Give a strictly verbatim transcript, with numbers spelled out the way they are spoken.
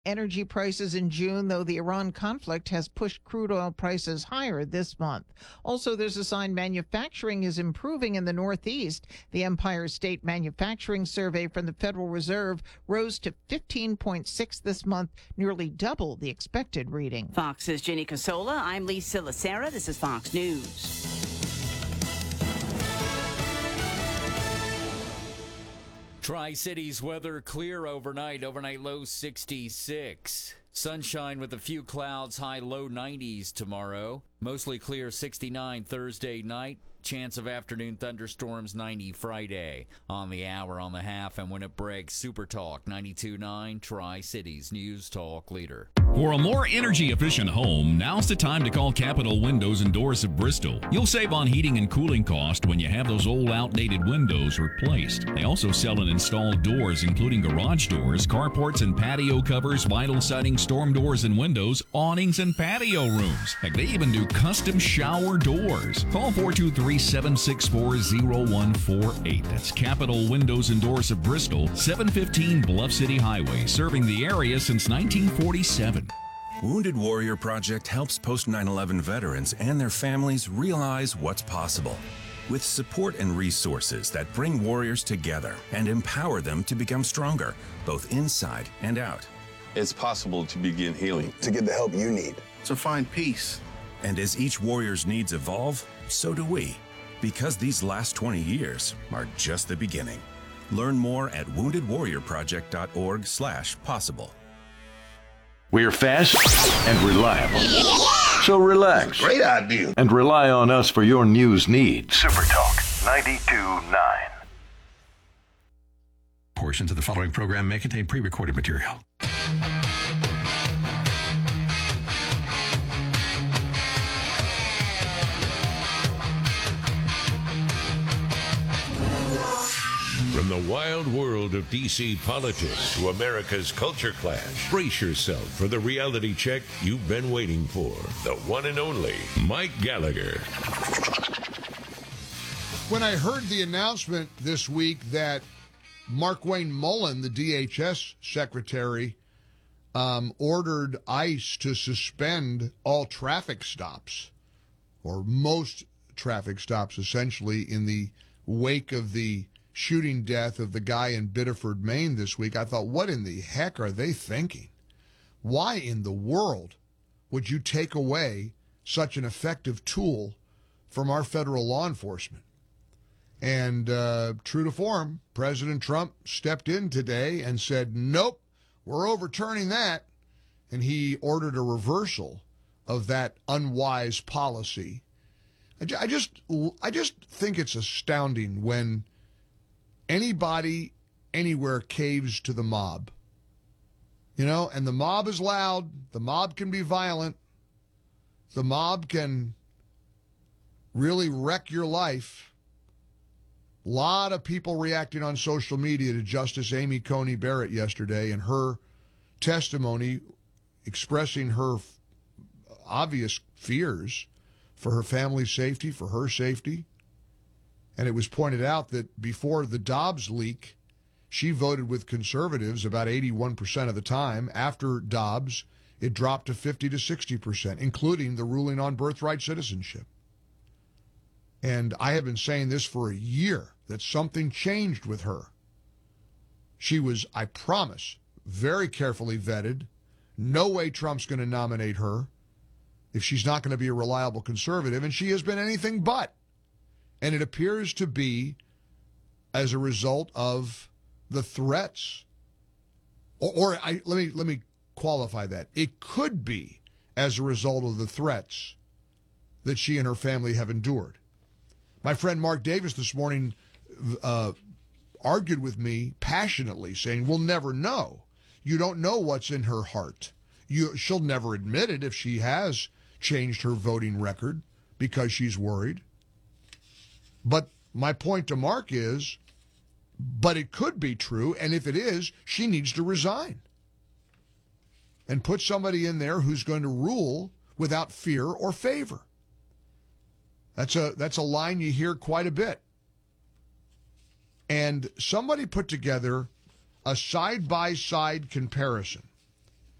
energy prices in June, though the Iran conflict has pushed crude oil prices higher this month. Also, there's a sign manufacturing is improving in the Northeast. The Empire State Manufacturing Survey from the Federal Reserve rose to fifteen point six this month, nearly double the expected reading. Fox's Jenny Casola. I'm Lisa Lacera. This is Fox News. Tri-Cities weather clear overnight. Overnight low sixty-six. Sunshine with a few clouds, high low nineties tomorrow. Mostly clear sixty-nine Thursday night. Chance of afternoon thunderstorms ninety Friday. On the hour, on the half, and when it breaks, Super Talk ninety-two point nine, Tri-Cities News Talk Leader. For a more energy-efficient home, now's the time to call Capital Windows and Doors of Bristol. You'll save on heating and cooling cost when you have those old outdated windows replaced. They also sell and install doors, including garage doors, carports and patio covers, vinyl siding, storm doors and windows, awnings and patio rooms. Heck, they even do custom shower doors. Call four two three, seven six four, zero one four eight. That's Capital Windows and Doors of Bristol, seven fifteen Bluff City Highway, serving the area since nineteen forty-seven. Wounded Warrior Project helps post nine eleven veterans and their families realize what's possible. With support and resources that bring warriors together and empower them to become stronger, both inside and out. It's possible to begin healing. To get the help you need. To find peace. And as each warrior's needs evolve, so do we. Because these last twenty years are just the beginning. Learn more at wounded warrior project dot org slash possible. We're fast and reliable. So relax. Great idea. And rely on us for your news needs. Super Talk ninety-two point nine. Portions of the following program may contain pre-recorded material. From the wild world of D C politics to America's culture clash, brace yourself for the reality check you've been waiting for. The one and only Mike Gallagher. When I heard the announcement this week that Markwayne Mullin, the D H S secretary, um, ordered ICE to suspend all traffic stops, or most traffic stops, essentially, in the wake of the shooting death of the guy in Biddeford, Maine this week, I thought, what in the heck are they thinking? Why in the world would you take away such an effective tool from our federal law enforcement? And uh, true to form, President Trump stepped in today and said, nope, we're overturning that. And he ordered a reversal of that unwise policy. I just, I just think it's astounding when anybody, anywhere caves to the mob. You know, and the mob is loud. The mob can be violent. The mob can really wreck your life. A lot of people reacting on social media to Justice Amy Coney Barrett yesterday and her testimony expressing her obvious fears for her family's safety, for her safety. And it was pointed out that before the Dobbs leak, she voted with conservatives about eighty-one percent of the time. After Dobbs, it dropped to fifty to sixty percent, including the ruling on birthright citizenship. And I have been saying this for a year, that something changed with her. She was, I promise, very carefully vetted. No way Trump's going to nominate her if she's not going to be a reliable conservative, and she has been anything but. And it appears to be as a result of the threats. Or, or I, let me let me qualify that. It could be as a result of the threats that she and her family have endured. My friend Mark Davis this morning uh, argued with me passionately, saying, we'll never know. You don't know what's in her heart. You, she'll never admit it if she has changed her voting record because she's worried. But my point to Mark is, but it could be true, and if it is, she needs to resign. And put somebody in there who's going to rule without fear or favor. That's a that's a line you hear quite a bit. And somebody put together a side-by-side comparison